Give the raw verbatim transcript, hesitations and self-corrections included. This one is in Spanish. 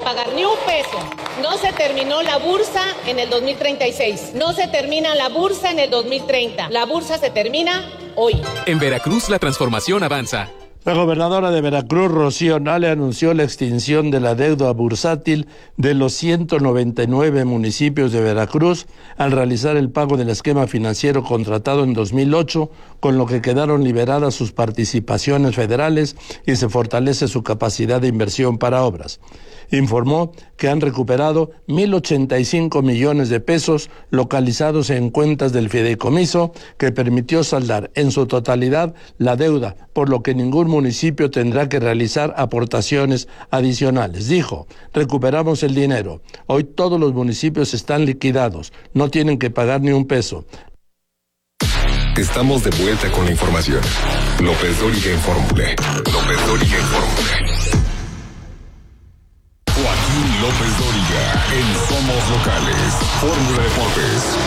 pagar ni un peso. No se terminó la bursa en el dos mil treinta y seis. No se termina la bursa en el dos mil treinta. La bursa se termina hoy. En Veracruz la transformación avanza. La gobernadora de Veracruz, Rocío Nale, anunció la extinción de la deuda bursátil de los ciento noventa y nueve municipios de Veracruz al realizar el pago del esquema financiero contratado en dos mil ocho, con lo que quedaron liberadas sus participaciones federales y se fortalece su capacidad de inversión para obras. Informó que han recuperado mil ochenta y cinco millones de pesos localizados en cuentas del fideicomiso, que permitió saldar en su totalidad la deuda, por lo que ningún municipio tendrá que realizar aportaciones adicionales. Dijo: recuperamos el dinero. Hoy todos los municipios están liquidados, no tienen que pagar ni un peso. Estamos de vuelta con la información. López Dóriga en Fórmula. López Dóriga en Fórmula. Joaquín López Dóriga en Somos Locales. Fórmula Deportes.